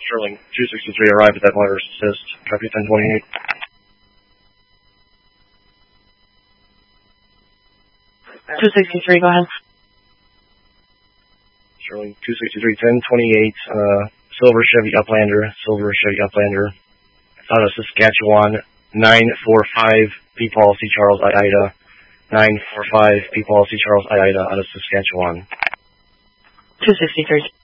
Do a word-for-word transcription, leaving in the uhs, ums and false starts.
Sterling, two sixty-three, arrive at that wireless assist. Copy ten twenty-eight. two sixty-three, go ahead. Sterling, two sixty-three, ten twenty-eight, uh, Silver Chevy Uplander, Silver Chevy Uplander, out of Saskatchewan, nine four five, P. Paul C. Charles I. Ida, nine four five, P. Paul C. Charles I. Ida, out of Saskatchewan. two sixty-three.